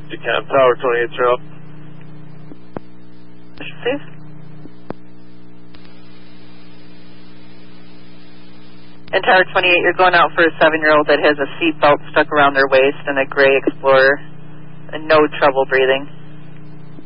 Decam Tower 28 up. Safe. And Tower 28, you're going out for a 7-year-old that has a seat belt stuck around their waist and a gray Explorer and no trouble breathing.